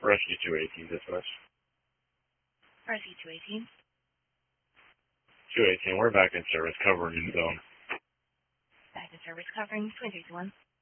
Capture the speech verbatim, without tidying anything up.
Rescue two eighteen dispatch. Rescue two eighteen. two eighteen, we're back in service, covering in zone. Back in service covering twin sixty-one.